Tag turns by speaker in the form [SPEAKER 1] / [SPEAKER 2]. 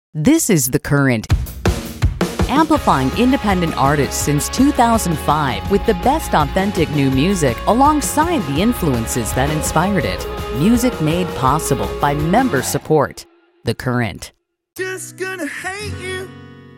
[SPEAKER 1] This is The Current, amplifying independent artists since 2005 with the best authentic new music alongside the influences that inspired it. Music made possible by member support. The Current.
[SPEAKER 2] Just gonna hate you.